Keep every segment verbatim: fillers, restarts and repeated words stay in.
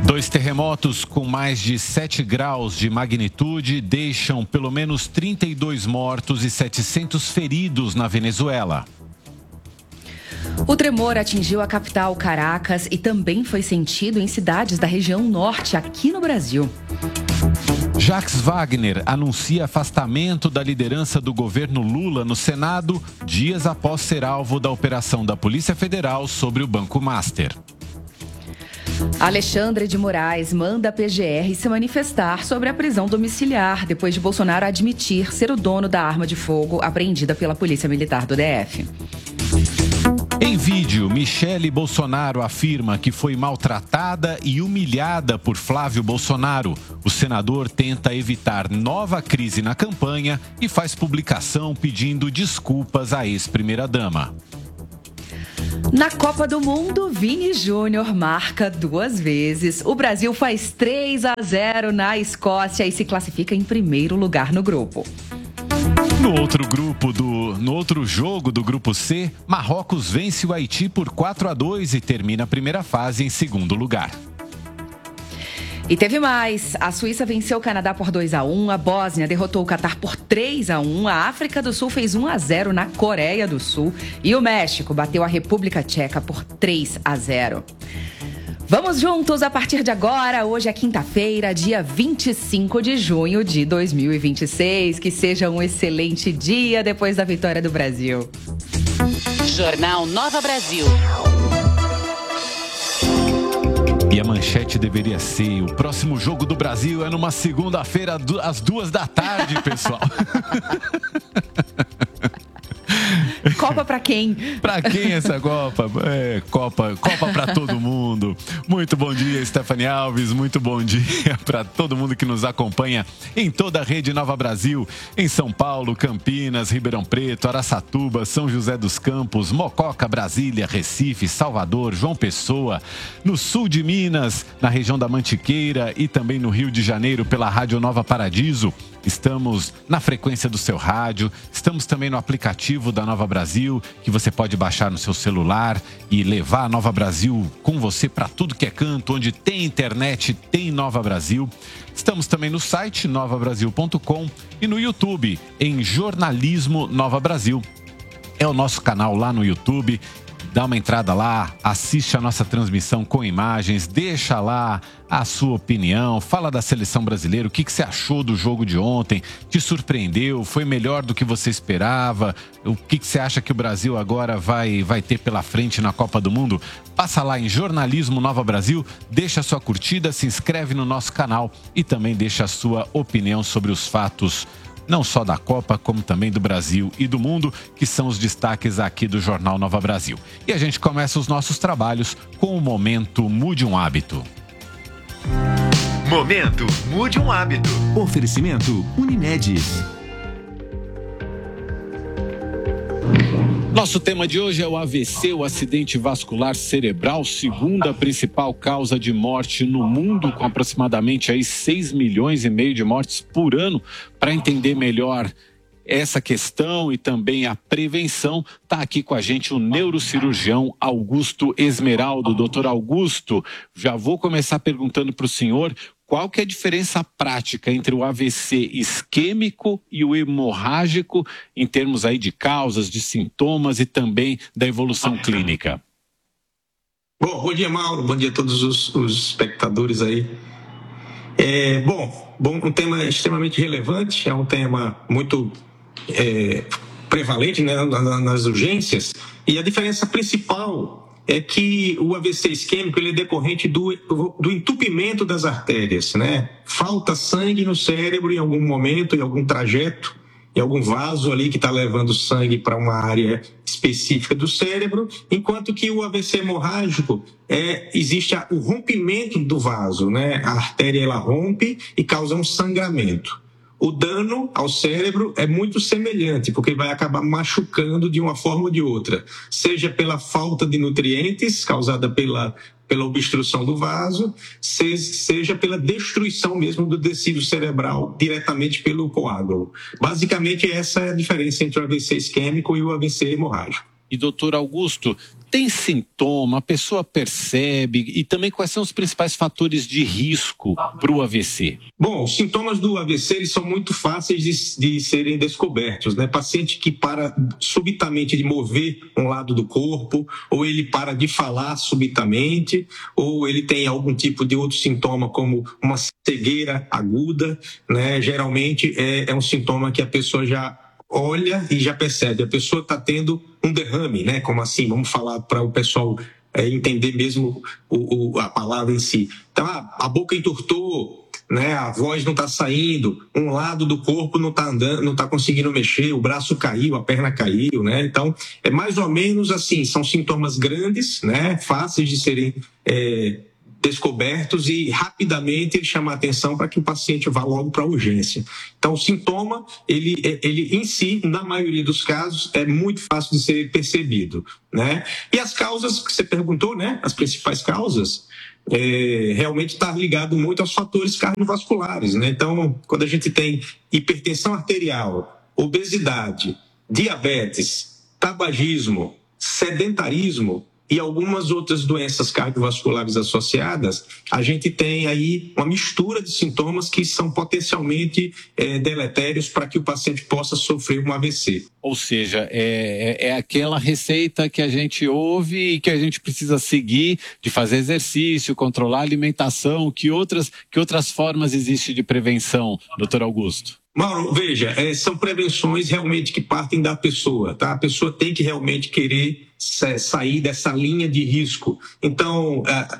Dois terremotos com mais de sete graus de magnitude deixam pelo menos trinta e dois mortos e setecentos feridos na Venezuela. O tremor atingiu a capital, Caracas, e também foi sentido em cidades da região norte, aqui no Brasil. Jacques Wagner anuncia afastamento da liderança do governo Lula no Senado, dias após ser alvo da operação da Polícia Federal sobre o Banco Master. Alexandre de Moraes manda a P G R se manifestar sobre a prisão domiciliar, depois de Bolsonaro admitir ser o dono da arma de fogo apreendida pela Polícia Militar do D F. Em vídeo, Michele Bolsonaro afirma que foi maltratada e humilhada por Flávio Bolsonaro. O senador tenta evitar nova crise na campanha e faz publicação pedindo desculpas à ex-primeira-dama. Na Copa do Mundo, Vini Júnior marca duas vezes. O Brasil faz três a zero na Escócia e se classifica em primeiro lugar no grupo. No outro grupo do, no outro jogo do grupo C, Marrocos vence o Haiti por quatro a dois e termina a primeira fase em segundo lugar. E teve mais. A Suíça venceu o Canadá por dois a um, a Bósnia derrotou o Catar por três a um, a África do Sul fez um a zero na Coreia do Sul e o México bateu a República Tcheca por três a zero. Vamos juntos a partir de agora. Hoje é quinta-feira, dia vinte e cinco de junho de dois mil e vinte e seis. Que seja um excelente dia depois da vitória do Brasil. Jornal Nova Brasil. E a manchete deveria ser: o próximo jogo do Brasil é numa segunda-feira às duas da tarde, pessoal. Copa pra quem? Pra quem essa Copa? É, Copa, Copa pra todo mundo. Muito bom dia, Stephanie Alves. Muito bom dia pra todo mundo que nos acompanha em toda a rede Nova Brasil, em São Paulo, Campinas, Ribeirão Preto, Araçatuba, São José dos Campos, Mococa, Brasília, Recife, Salvador, João Pessoa, no sul de Minas, na região da Mantiqueira e também no Rio de Janeiro pela Rádio Nova Paradiso. Estamos na frequência do seu rádio, estamos também no aplicativo da Nova Brasil, que você pode baixar no seu celular e levar a Nova Brasil com você para tudo que é canto, onde tem internet, tem Nova Brasil. Estamos também no site nova brasil ponto com e no YouTube, em Jornalismo Nova Brasil. É o nosso canal lá no YouTube. Dá uma entrada lá, assiste a nossa transmissão com imagens, deixa lá a sua opinião, fala da seleção brasileira, o que, que você achou do jogo de ontem, te surpreendeu, foi melhor do que você esperava, o que, que você acha que o Brasil agora vai, vai ter pela frente na Copa do Mundo? Passa lá em Jornalismo Nova Brasil, deixa a sua curtida, se inscreve no nosso canal e também deixa a sua opinião sobre os fatos não só da Copa, como também do Brasil e do mundo, que são os destaques aqui do Jornal Nova Brasil. E a gente começa os nossos trabalhos com o Momento Mude um Hábito. Momento Mude um Hábito. Oferecimento Unimed. Nosso tema de hoje é o A V C, o acidente vascular cerebral, segunda principal causa de morte no mundo, com aproximadamente aí seis milhões e meio de mortes por ano. Para entender melhor essa questão e também a prevenção, está aqui com a gente o neurocirurgião Augusto Esmeraldo. Doutor Augusto, já vou começar perguntando para o senhor qual que é a diferença prática entre o A V C isquêmico e o hemorrágico em termos aí de causas, de sintomas e também da evolução clínica. Bom, bom dia, Mauro. Bom dia a todos os, os espectadores aí. É, bom, bom, um tema extremamente relevante, é um tema muito é, prevalente, né, nas urgências, e a diferença principal é que o A V C isquêmico ele é decorrente do, do entupimento das artérias, né? Falta sangue no cérebro em algum momento, em algum trajeto, em algum vaso ali que está levando sangue para uma área específica do cérebro, enquanto que o A V C hemorrágico é, existe a, o rompimento do vaso, né? A artéria ela rompe e causa um sangramento. O dano ao cérebro é muito semelhante, porque vai acabar machucando de uma forma ou de outra, seja pela falta de nutrientes causada pela, pela obstrução do vaso, seja pela destruição mesmo do tecido cerebral diretamente pelo coágulo. Basicamente, essa é a diferença entre o A V C isquêmico e o A V C hemorrágico. E, doutor Augusto, tem sintoma, a pessoa percebe, e também quais são os principais fatores de risco para o A V C? Bom, os sintomas do A V C eles são muito fáceis de, de serem descobertos, né? Paciente que para subitamente de mover um lado do corpo, ou ele para de falar subitamente, ou ele tem algum tipo de outro sintoma como uma cegueira aguda, né? Geralmente é, é um sintoma que a pessoa já olha e já percebe, a pessoa está tendo um derrame, né? Como assim? Vamos falar para o pessoal é, entender mesmo o, o, a palavra em si. Então, a, a boca entortou, né? A voz não está saindo, um lado do corpo não está andando, não está conseguindo mexer, o braço caiu, a perna caiu, né? Então, é mais ou menos assim, são sintomas grandes, né? Fáceis de serem é, descobertos e rapidamente ele chama a atenção para que o paciente vá logo para a urgência. Então, o sintoma, ele, ele em si, na maioria dos casos, é muito fácil de ser percebido, né? E as causas que você perguntou, né? As principais causas, é, realmente está ligado muito aos fatores cardiovasculares, né? Então, quando a gente tem hipertensão arterial, obesidade, diabetes, tabagismo, sedentarismo, e algumas outras doenças cardiovasculares associadas, a gente tem aí uma mistura de sintomas que são potencialmente é, deletérios para que o paciente possa sofrer um A V C. Ou seja, é, é aquela receita que a gente ouve e que a gente precisa seguir de fazer exercício, controlar a alimentação, que outras, que outras formas existem de prevenção, doutor Augusto? Mauro, veja, é, são prevenções realmente que partem da pessoa, tá? A pessoa tem que realmente querer sair dessa linha de risco. Então,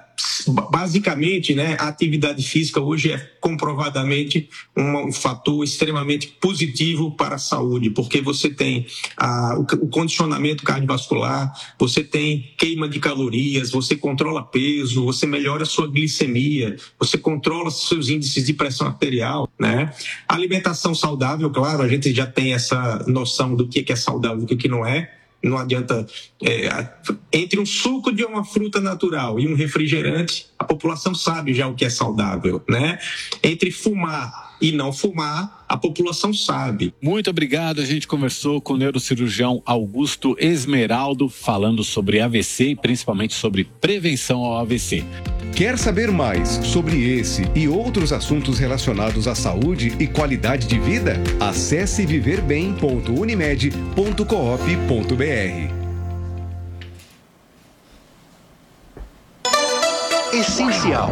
basicamente, né, a atividade física hoje é comprovadamente um fator extremamente positivo para a saúde, porque você tem a, o condicionamento cardiovascular, você tem queima de calorias, você controla peso, você melhora a sua glicemia, você controla seus índices de pressão arterial, né? A alimentação saudável, claro, a gente já tem essa noção do que é saudável e o que não é. Não adianta, é, entre um suco de uma fruta natural e um refrigerante, a população sabe já o que é saudável, né? Entre fumar e não fumar, a população sabe. Muito obrigado, a gente conversou com o neurocirurgião Augusto Esmeraldo, falando sobre A V C e principalmente sobre prevenção ao A V C. Quer saber mais sobre esse e outros assuntos relacionados à saúde e qualidade de vida? Acesse viver bem ponto unimed ponto coop ponto br. Essencial.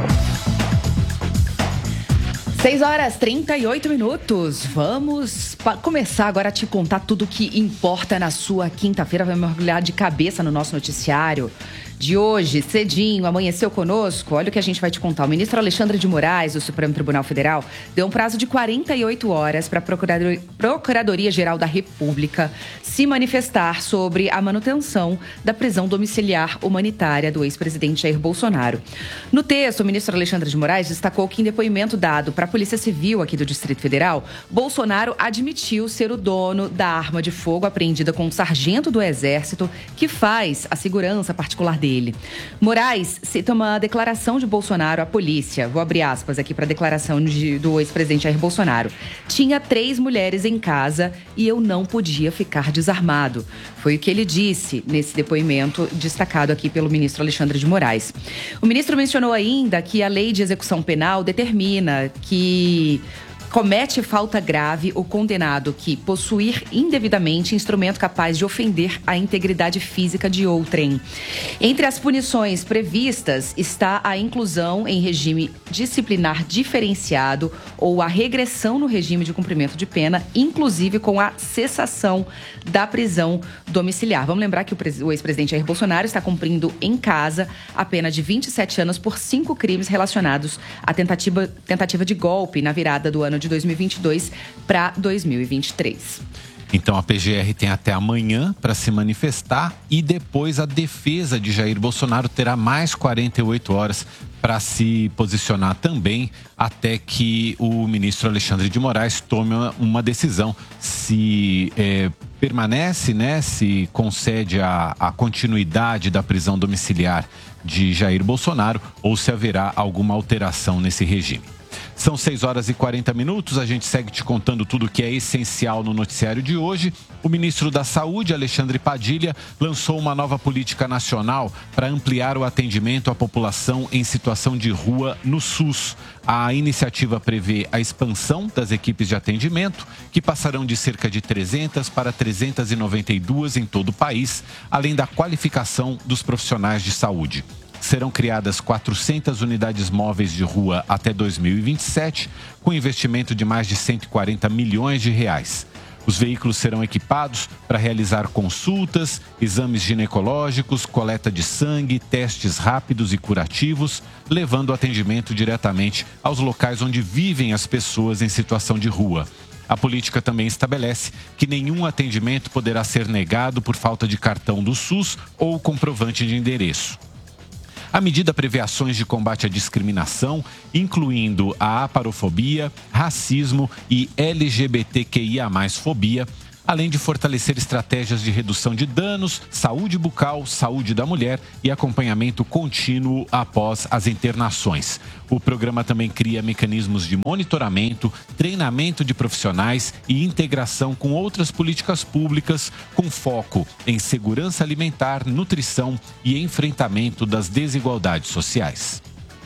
seis horas e trinta e oito minutos. Vamos começar agora a te contar tudo o que importa na sua quinta-feira. Vai mergulhar de cabeça no nosso noticiário de hoje, cedinho, amanheceu conosco. Olha o que a gente vai te contar. O ministro Alexandre de Moraes, do Supremo Tribunal Federal, deu um prazo de quarenta e oito horas para a Procuradoria-Geral da República se manifestar sobre a manutenção da prisão domiciliar humanitária do ex-presidente Jair Bolsonaro. No texto, o ministro Alexandre de Moraes destacou que em depoimento dado para a Polícia Civil aqui do Distrito Federal, Bolsonaro admitiu ser o dono da arma de fogo apreendida com um sargento do Exército que faz a segurança particular dele. Moraes cita uma declaração de Bolsonaro à polícia. Vou abrir aspas aqui para a declaração de, do ex-presidente Jair Bolsonaro. Tinha três mulheres em casa e eu não podia ficar desarmado. Foi o que ele disse nesse depoimento destacado aqui pelo ministro Alexandre de Moraes. O ministro mencionou ainda que a lei de execução penal determina que comete falta grave o condenado que possuir indevidamente instrumento capaz de ofender a integridade física de outrem. Entre as punições previstas está a inclusão em regime disciplinar diferenciado ou a regressão no regime de cumprimento de pena, inclusive com a cessação da prisão domiciliar. Vamos lembrar que o ex-presidente Jair Bolsonaro está cumprindo em casa a pena de vinte e sete anos por cinco crimes relacionados à tentativa, tentativa de golpe na virada do ano de dois mil e vinte e dois para dois mil e vinte e três. Então a P G R tem até amanhã para se manifestar e depois a defesa de Jair Bolsonaro terá mais quarenta e oito horas para se posicionar também, até que o ministro Alexandre de Moraes tome uma decisão se é, permanece, né, se concede a, a continuidade da prisão domiciliar de Jair Bolsonaro ou se haverá alguma alteração nesse regime. São seis horas e quarenta minutos, a gente segue te contando tudo o que é essencial no noticiário de hoje. O ministro da Saúde, Alexandre Padilha, lançou uma nova política nacional para ampliar o atendimento à população em situação de rua no SUS. A iniciativa prevê a expansão das equipes de atendimento, que passarão de cerca de trezentas para trezentas e noventa e duas em todo o país, além da qualificação dos profissionais de saúde. Serão criadas quatrocentas unidades móveis de rua até dois mil e vinte e sete, com investimento de mais de cento e quarenta milhões de reais. Os veículos serão equipados para realizar consultas, exames ginecológicos, coleta de sangue, testes rápidos e curativos, levando o atendimento diretamente aos locais onde vivem as pessoas em situação de rua. A política também estabelece que nenhum atendimento poderá ser negado por falta de cartão do SUS ou comprovante de endereço. A medida prevê ações de combate à discriminação, incluindo a aparofobia, racismo e L G B T Q I A mais fobia, além de fortalecer estratégias de redução de danos, saúde bucal, saúde da mulher e acompanhamento contínuo após as internações. O programa também cria mecanismos de monitoramento, treinamento de profissionais e integração com outras políticas públicas com foco em segurança alimentar, nutrição e enfrentamento das desigualdades sociais.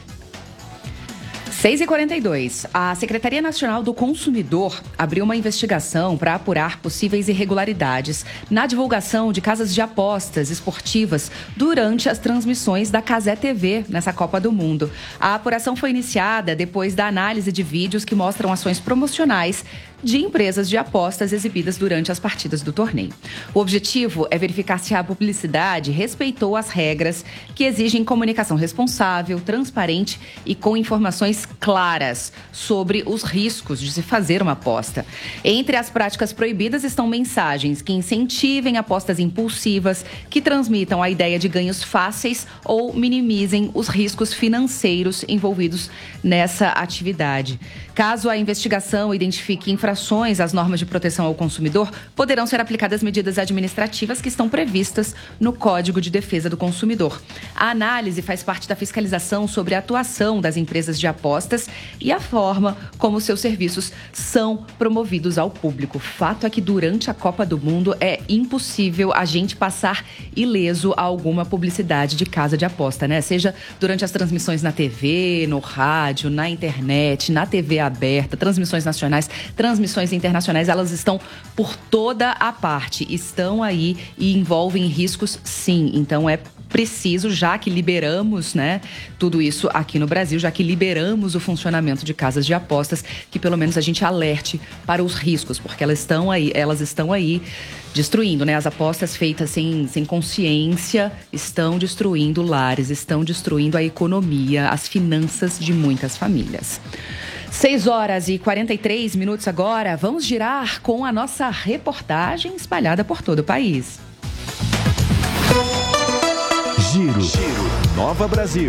seis e quarenta e dois. A Secretaria Nacional do Consumidor abriu uma investigação para apurar possíveis irregularidades na divulgação de casas de apostas esportivas durante as transmissões da Cazé T V nessa Copa do Mundo. A apuração foi iniciada depois da análise de vídeos que mostram ações promocionais de empresas de apostas exibidas durante as partidas do torneio. O objetivo é verificar se a publicidade respeitou as regras que exigem comunicação responsável, transparente e com informações claras sobre os riscos de se fazer uma aposta. Entre as práticas proibidas estão mensagens que incentivem apostas impulsivas, que transmitam a ideia de ganhos fáceis ou minimizem os riscos financeiros envolvidos nessa atividade. Caso a investigação identifique infrações às normas de proteção ao consumidor, poderão ser aplicadas medidas administrativas que estão previstas no Código de Defesa do Consumidor. A análise faz parte da fiscalização sobre a atuação das empresas de apostas e a forma como seus serviços são promovidos ao público. Fato é que durante a Copa do Mundo é impossível a gente passar ileso a alguma publicidade de casa de aposta, né? Seja durante as transmissões na T V, no rádio, na internet, na T V aberta, transmissões nacionais, transmissões internacionais, elas estão por toda a parte, estão aí e envolvem riscos, sim. Então é preciso, já que liberamos, né, tudo isso aqui no Brasil, já que liberamos o funcionamento de casas de apostas, que pelo menos a gente alerte para os riscos, porque elas estão aí, elas estão aí destruindo, né? As apostas feitas sem, sem consciência estão destruindo lares, estão destruindo a economia, as finanças de muitas famílias. seis horas e quarenta e três minutos agora, vamos girar com a nossa reportagem espalhada por todo o país. Giro, Giro. Nova Brasil.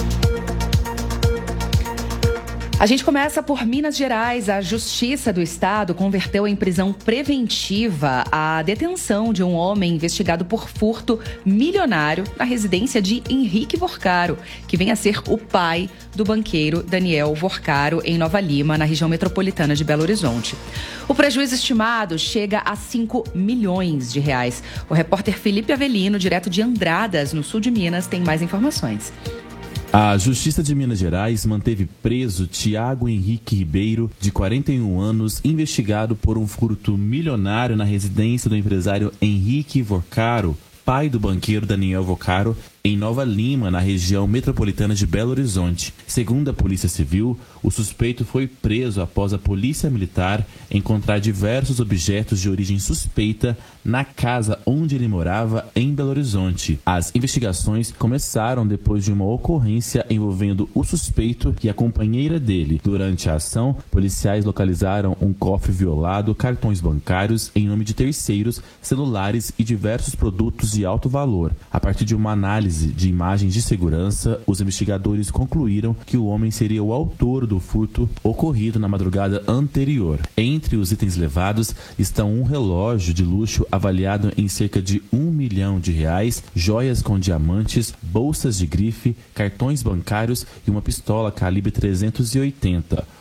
A gente começa por Minas Gerais. A Justiça do Estado converteu em prisão preventiva a detenção de um homem investigado por furto milionário na residência de Henrique Vorcaro, que vem a ser o pai do banqueiro Daniel Vorcaro, em Nova Lima, na região metropolitana de Belo Horizonte. O prejuízo estimado chega a cinco milhões de reais. O repórter Felipe Avelino, direto de Andradas, no sul de Minas, tem mais informações. A Justiça de Minas Gerais manteve preso Tiago Henrique Ribeiro, de quarenta e um anos, investigado por um furto milionário na residência do empresário Henrique Vorcaro, pai do banqueiro Daniel Vorcaro, em Nova Lima, na região metropolitana de Belo Horizonte. Segundo a Polícia Civil, o suspeito foi preso após a Polícia Militar encontrar diversos objetos de origem suspeita na casa onde ele morava, em Belo Horizonte. As investigações começaram depois de uma ocorrência envolvendo o suspeito e a companheira dele. Durante a ação, policiais localizaram um cofre violado, cartões bancários em nome de terceiros, celulares e diversos produtos de alto valor. A partir de uma análise de imagens de segurança, os investigadores concluíram que o homem seria o autor do furto ocorrido na madrugada anterior. Entre os itens levados estão um relógio de luxo avaliado em cerca de um milhão de reais, joias com diamantes, bolsas de grife, cartões bancários e uma pistola calibre trezentos e oitenta.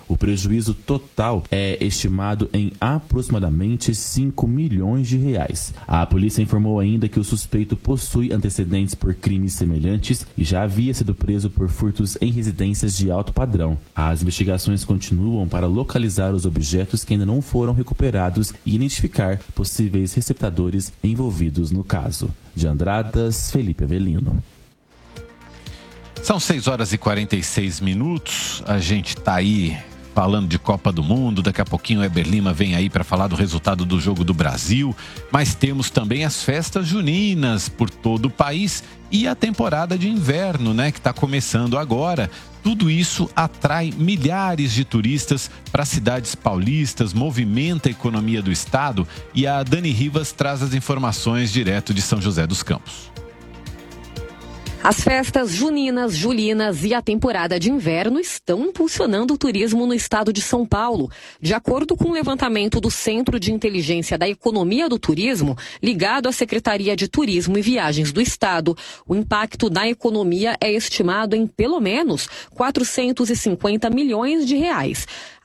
O prejuízo total é estimado em aproximadamente cinco milhões de reais. A polícia informou ainda que o suspeito possui antecedentes por crimes semelhantes e já havia sido preso por furtos em residências de alto padrão. As investigações continuam para localizar os objetos que ainda não foram recuperados e identificar possíveis receptadores envolvidos no caso. De Andradas, Felipe Avelino. São seis horas e quarenta e seis minutos. A gente tá aí falando de Copa do Mundo. Daqui a pouquinho o Eber Lima vem aí para falar do resultado do jogo do Brasil. Mas temos também as festas juninas por todo o país e a temporada de inverno, né, que está começando agora. Tudo isso atrai milhares de turistas para cidades paulistas, movimenta a economia do estado. E a Dani Rivas traz as informações direto de São José dos Campos. As festas juninas, julinas e a temporada de inverno estão impulsionando o turismo no estado de São Paulo. De acordo com o levantamento do Centro de Inteligência da Economia do Turismo, ligado à Secretaria de Turismo e Viagens do Estado, o impacto na economia é estimado em pelo menos quatrocentos e cinquenta milhões de reais.